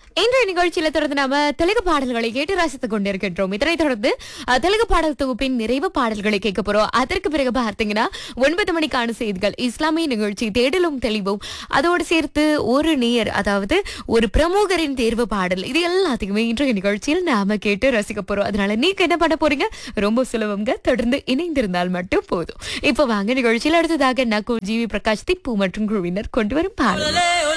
இன்றைய நிகழ்ச்சியில தொடர்ந்து நாம தெலுங்கு பாடல்களை கேட்டு ரசித்துக் கொண்டிருக்கின்றோம். இதனைத் தொடர்ந்து தெலுங்கு பாடல் தொகுப்பின் நிறைவு பாடல்களை கேட்க போறோம். அதற்கு பிறகு பார்த்தீங்கன்னா 9 மணிக்கான செய்திகள், இஸ்லாமிய நிகழ்ச்சி தேடலும் தெளிவும், அதோடு சேர்த்து ஒரு நேயர், அதாவது ஒரு பிரமுகரின் தேர்வு பாடல், இது எல்லாத்தையுமே இன்றைய நிகழ்ச்சியில் நாம கேட்டு ரசிக்க போறோம். அதனால நீங்க என்ன பண்ண போறீங்க? ரொம்ப சுலபங்க, தொடர்ந்து இணைந்திருந்தால் மட்டும் போதும். இப்ப வாங்க நிகழ்ச்சியில் அடுத்ததாக நக்கு ஜிவி பிரகாஷ், திப்பு மற்றும் குழுவினர் கொண்டு வரும் பாடல்.